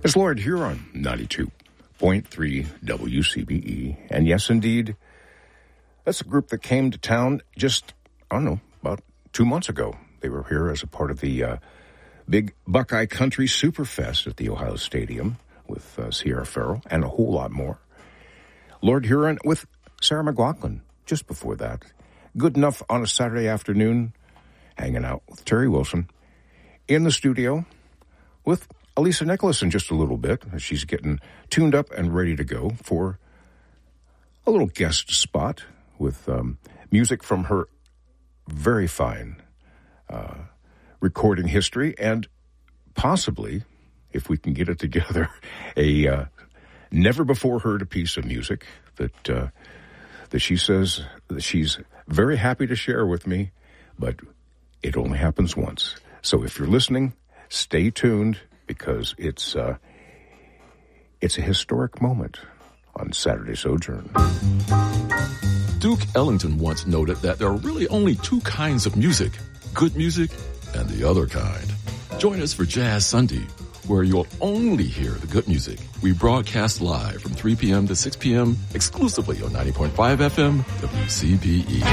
It's Lord Huron, 92.3 WCBE. And yes, indeed, that's a group that came to town just, about 2 months ago. They were here as a part of the big Buckeye Country Superfest at the Ohio Stadium with Sierra Farrell and a whole lot more. Lord Huron with Sarah McLachlan just before that. Good enough on a Saturday afternoon, hanging out with Terry Wilson in the studio with Elisa Nicholas in just a little bit. She's getting tuned up and ready to go for a little guest spot with music from her very fine recording history and possibly, if we can get it together, a never-before-heard piece of music that she says that she's very happy to share with me, but it only happens once. So if you're listening, stay tuned, because it's a historic moment on Saturday Sojourn. Duke Ellington once noted that there are really only two kinds of music, good music and the other kind. Join us for Jazz Sunday, where you'll only hear the good music. We broadcast live from 3 p.m. to 6 p.m. exclusively on 90.5 FM WCBE.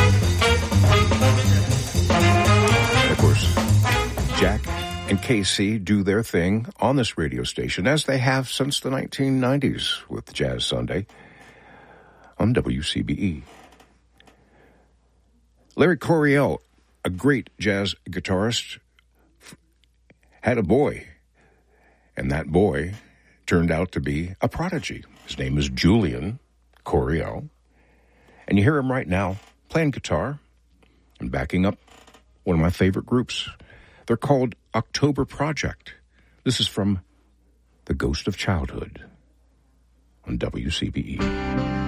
And of course, Jack and Casey do their thing on this radio station, as they have since the 1990s with Jazz Sunday on WCBE. Larry Coryell, a great jazz guitarist, had a boy, and that boy turned out to be a prodigy. His name is Julian Coryell, and you hear him right now playing guitar and backing up one of my favorite groups. They're called October Project. This is from The Ghost of Childhood on WCBE.